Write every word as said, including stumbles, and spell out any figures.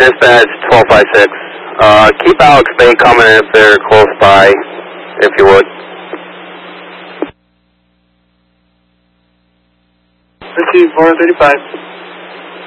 Dispatch twelve five six. Uh, keep Alex Bay coming if they're close by, if you would. Receive four thirty-five.